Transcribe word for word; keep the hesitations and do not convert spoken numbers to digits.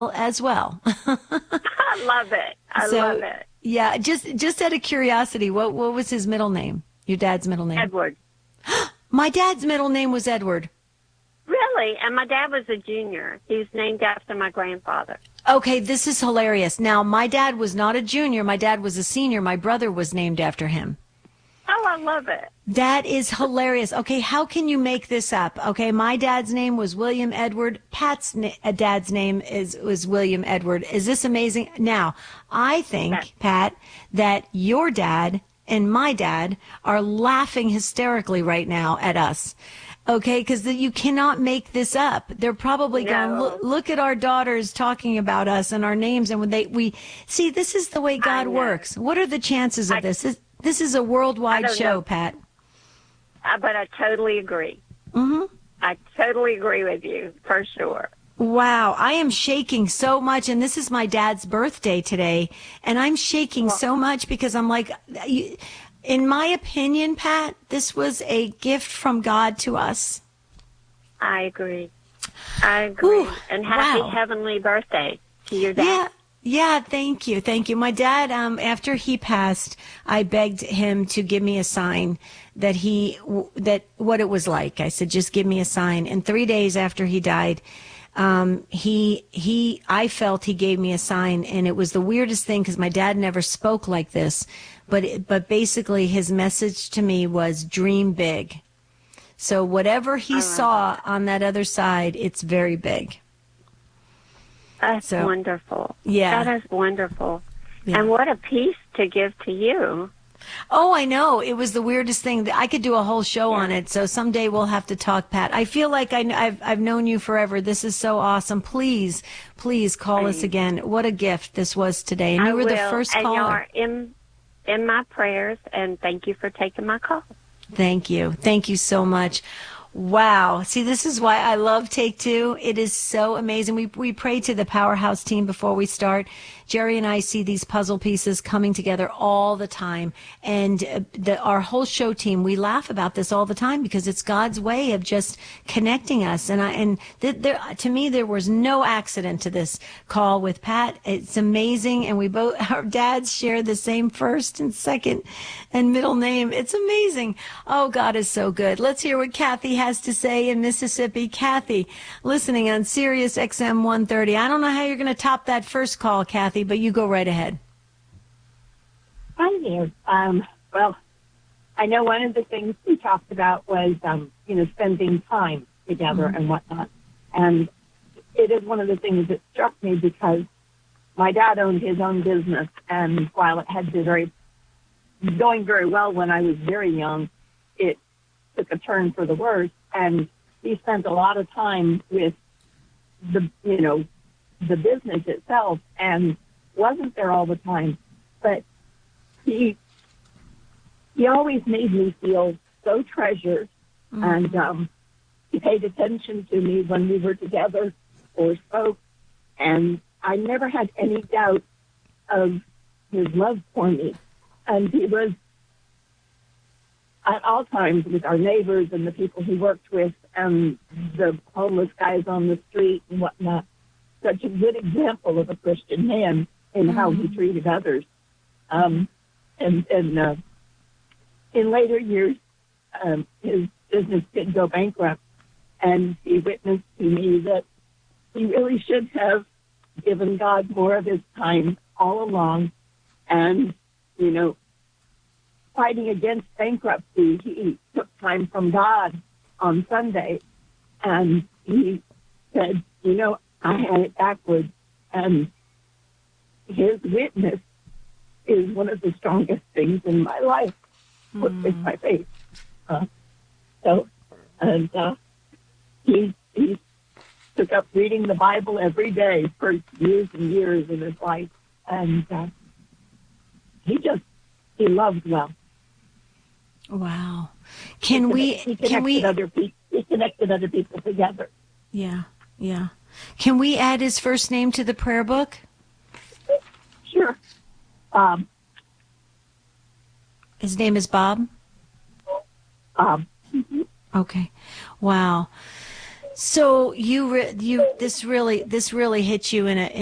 as well. I love it. I love So, it. yeah, just just out of curiosity, what what was his middle name? Your dad's middle name? Edward. My dad's middle name was Edward. Really? And my dad was a junior. He was named after my grandfather. Okay, this is hilarious. Now, my dad was not a junior. My dad was a senior. My brother was named after him. Oh, I love it. That is hilarious. Okay, how can you make this up? Okay, my dad's name was William Edward. Pat's na- uh, dad's name is was William Edward. Is this amazing? Now, I think, That, Pat, that your dad and my dad are laughing hysterically right now at us. Okay, because you cannot make this up. They're probably going, no, look, look at our daughters talking about us and our names. And when they, we see, this is the way I God know. works. What are the chances of I, this? This, this is a I worldwide don't show, know. Pat. Uh, but I totally agree. Hmm. I totally agree with you, for sure. Wow, I am shaking so much, and this is my dad's birthday today, and I'm shaking Well, so much because I'm like, you- in my opinion, Pat, this was a gift from God to us. I agree. I agree. Ooh, And happy wow. heavenly birthday to your dad. Yeah. Yeah, thank you. Thank you. My dad, um, after he passed, I begged him to give me a sign that he, that what it was like. I said, just give me a sign. And three days after he died, um, he, he, I felt he gave me a sign, and it was the weirdest thing because my dad never spoke like this, but, it, but basically his message to me was dream big. So whatever he I love saw that. on that other side, it's very big. That's So, wonderful. yeah. That is wonderful. Yeah. And what a piece to give to you. Oh, I know. It was the weirdest thing. I could do a whole show Yeah. on it. So someday we'll have to talk, Pat. I feel like I, have I've known you forever. This is so awesome. Please, please call us Thanks. again. What a gift this was today. And I you were will. the first And you caller. are in, in my prayers, and thank you for taking my call. Thank you. Thank you so much. Wow. See, this is why I love Take Two. It is so amazing. We we pray to the Powerhouse team before we start. Jerry and I see these puzzle pieces coming together all the time. And uh, the, our whole show team, we laugh about this all the time because it's God's way of just connecting us. And I and th- there, to me, there was no accident to this call with Pat. It's amazing. And we both, our dads share the same first and second and middle name. It's amazing. Oh, God is so good. Let's hear what Kathy has to say in Mississippi. Kathy, listening on Sirius X M one thirty. I don't know how you're going to top that first call, Kathy, but you go right ahead. Hi there. Um, well, I know one of the things we talked about was, um, you know, spending time together Mm-hmm. and whatnot. And it is one of the things that struck me because my dad owned his own business, and while it had been very going very well when I was very young, it took a turn for the worse. And he spent a lot of time with the, you know, the business itself, and wasn't there all the time. But he he always made me feel so treasured, Mm-hmm. and um, he paid attention to me when we were together or spoke, and I never had any doubt of his love for me. And he was at all times with our neighbors and the people he worked with and the homeless guys on the street and whatnot, such a good example of a Christian man in how he treated others. Um, and and uh, in later years, um, his business did go bankrupt, and he witnessed to me that he really should have given God more of his time all along. And, you know, fighting against bankruptcy, he took time from God on Sunday, and he said, you know, I had it backwards. And his witness is one of the strongest things in my life, mm. with my faith. Uh, so, and uh, he, he took up reading the Bible every day for years and years in his life. And uh, he just, he loved well. Wow. Can he we, he can we, other people, he connected other people together. yeah, yeah. Can we add his first name to the prayer book? Sure. Um, His name is Bob? um, Okay. Wow. So you re- you this really this really hit you in a